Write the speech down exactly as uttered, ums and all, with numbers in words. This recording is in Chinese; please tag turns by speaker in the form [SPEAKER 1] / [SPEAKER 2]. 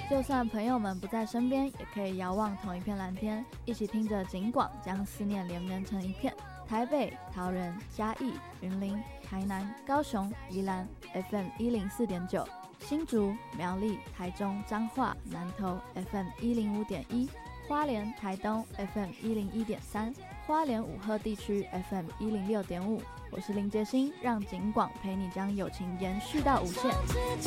[SPEAKER 1] 就算朋友们不在身边，也可以遥望同一片蓝天，一起听着警广，将思念连绵成一片。台北、桃园、嘉义、云林、台南、高雄、宜兰 F M 一零四点九，新竹、苗栗、台中、彰化、南投 F M 一零五点一，花莲、台东 F M 一零一点三，花莲武鹤地区 F M 一零六点五。我是林杰欣，让警广陪你将友情延续到无限。